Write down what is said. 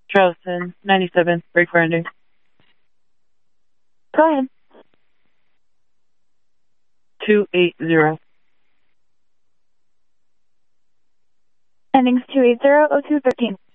Charleston, 97, break for ending. Go ahead. 280. Endings 280, 0213.